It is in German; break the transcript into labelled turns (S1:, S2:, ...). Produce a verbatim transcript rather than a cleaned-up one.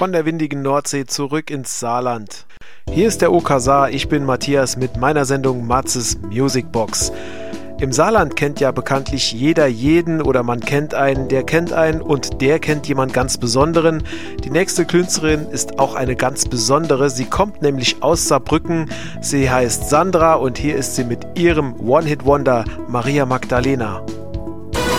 S1: von der windigen Nordsee zurück ins Saarland. Hier ist der O K Saar, ich bin Matthias mit meiner Sendung Matzes Musicbox. Im Saarland kennt ja bekanntlich jeder jeden oder man kennt einen, der kennt einen und der kennt jemand ganz Besonderen. Die nächste Künstlerin ist auch eine ganz besondere. Sie kommt nämlich aus Saarbrücken. Sie heißt Sandra und hier ist sie mit ihrem One-Hit-Wonder Maria Magdalena.